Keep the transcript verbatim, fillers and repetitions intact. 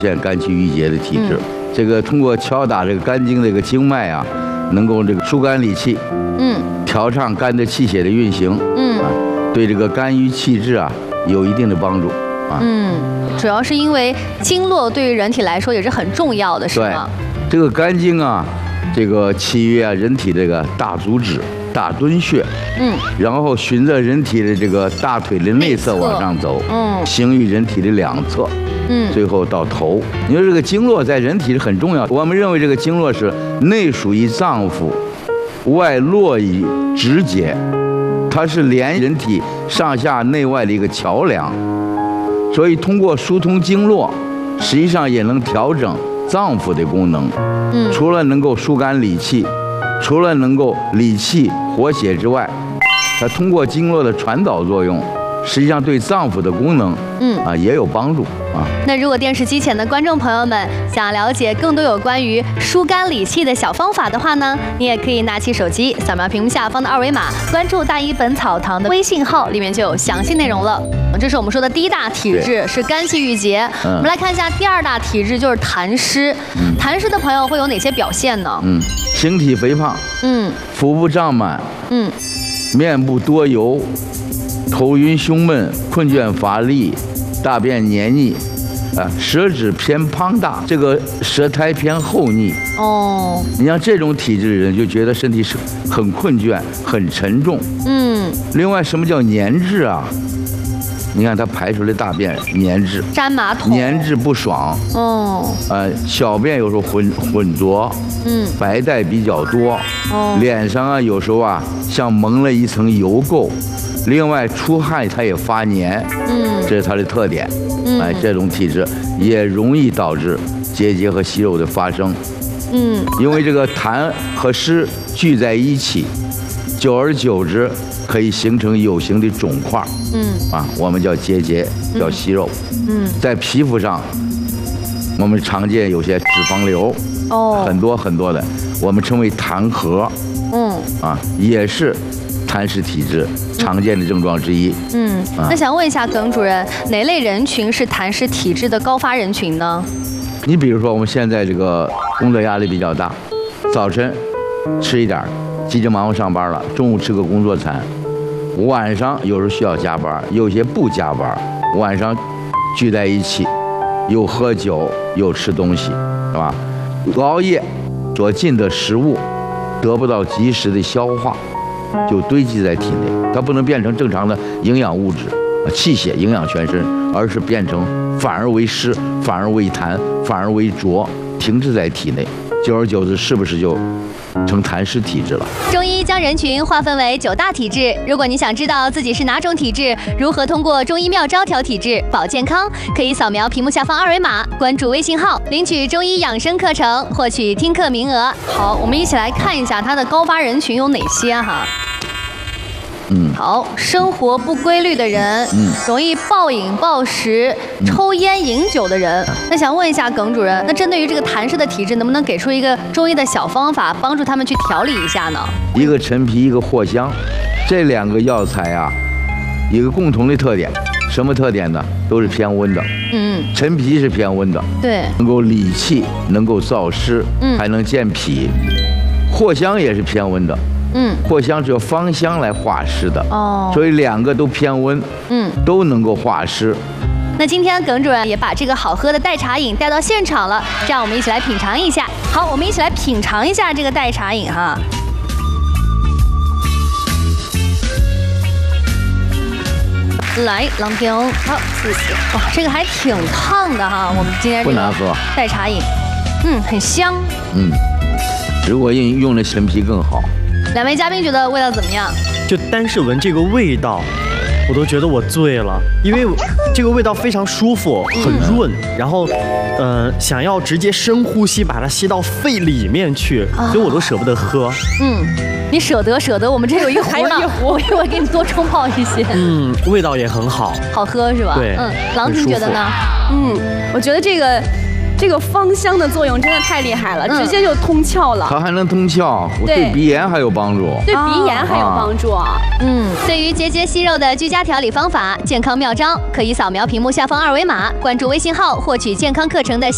现肝气郁结的体质。嗯、这个通过敲打这个肝经这个经脉啊，能够这个疏肝理气，嗯，调畅肝的气血的运行，嗯，啊，对这个肝郁气滞啊有一定的帮助啊。 嗯，主要是因为经络对于人体来说也是很重要的，是吗？ 对，这个肝经啊，这个起于啊人体这个大足趾、大敦穴，嗯，然后循着人体的这个大腿的内侧往上走，嗯，行于人体的两侧。嗯，最后到头。你说这个经络在人体是很重要的。我们认为这个经络是内属于脏腑，外络于指节，它是连人体上下内外的一个桥梁。所以通过疏通经络，实际上也能调整脏腑的功能。嗯，除了能够疏肝理气，除了能够理气活血之外，它通过经络的传导作用，实际上对脏腑的功能，嗯啊也有帮助啊。 那如果电视机前的观众朋友们想了解更多有关于疏肝理气的小方法的话呢，你也可以拿起手机，扫描屏幕下方的二维码，关注大医本草堂的微信号，里面就有详细内容了。这是我们说的第一大体质，是肝气郁结。嗯、我们来看一下第二大体质，就是痰湿。嗯、痰湿的朋友会有哪些表现呢？ 嗯，形体肥胖，嗯，腹部胀满，嗯，面部多油，头晕胸闷，困倦乏力，大便黏腻，啊，舌质偏胖大，这个舌苔偏厚腻。哦，你像这种体质的人，就觉得身体是很困倦、很沉重。嗯，另外，什么叫黏滞啊？你看他排出来大便黏滞， 粘马桶， 黏滞不爽。哦，呃，小便有时候浑浑浊，嗯，白带比较多。哦，脸上啊有时候啊像蒙了一层油垢。另外出汗它也发黏，嗯，这是它的特点。嗯，哎，这种体质也容易导致结节和息肉的发生。嗯，因为这个痰和湿聚在一起，久而久之可以形成有形的肿块。嗯，啊，我们叫结节，叫息肉。嗯，在皮肤上，我们常见有些脂肪瘤，哦，很多很多的，我们称为痰核。嗯，啊，也是痰湿体质常见的症状之一。 嗯，啊、那想问一下耿主任，哪类人群是痰湿体质的高发人群呢？ 你比如说，我们现在这个工作压力比较大，早晨吃一点，急急忙忙上班了，中午吃个工作餐，晚上有时候需要加班，有些不加班，晚上聚在一起，又喝酒又吃东西，是吧？熬夜所进的食物得不到及时的消化，就堆积在体内，它不能变成正常的营养物质、气血营养全身，而是变成反而为湿，反而为痰，反而为浊，停滞在体内。久而久之，是不是就成痰湿体质了？ 中医将人群划分为九大体质。如果你想知道自己是哪种体质，如何通过中医妙招调体质、保健康，可以扫描屏幕下方二维码，关注微信号，领取中医养生课程，获取听课名额。好，我们一起来看一下它的高发人群有哪些哈。嗯，好，生活不规律的人，嗯，容易暴饮暴食、嗯、抽烟饮酒的人。那想问一下耿主任，那针对于这个痰湿的体质，能不能给出一个中医的小方法，帮助他们去调理一下呢？ 一个陈皮，一个藿香，这两个药材啊，有一个共同的特点，什么特点呢？都是偏温的。嗯，陈皮是偏温的， 对， 能够理气，能够燥湿，嗯，还能健脾。藿香也是偏温的。嗯，藿香只有芳香来化湿的哦，所以两个都偏温，嗯，都能够化湿。 那今天耿主任也把这个好喝的代茶饮带到现场了，这样我们一起来品尝一下。好，我们一起来品尝一下这个代茶饮哈。来，郎平，好，谢谢。哇，这个还挺烫的哈，我们今天这个代茶饮，嗯，很香。嗯， 如果用用了陈皮更好。 两位嘉宾觉得味道怎么样？ 就单是闻这个味道，我都觉得我醉了，因为这个味道非常舒服，很润，嗯、然后，呃，想要直接深呼吸，把它吸到肺里面去，啊、所以我都舍不得喝。 嗯，你舍得舍得，我们这有一壶呢，我一会儿给你多冲泡一些。 嗯，味道也很好， 好喝是吧？ 对， 嗯，郎平觉得呢？ 嗯，我觉得这个。这个芳香的作用真的太厉害了，嗯、直接就通窍了。 它还能通窍，对鼻炎还有帮助， 对鼻炎还有帮助。啊、 嗯，对于结节息肉的居家调理方法、健康妙招，可以扫描屏幕下方二维码，关注微信号获取健康课程的。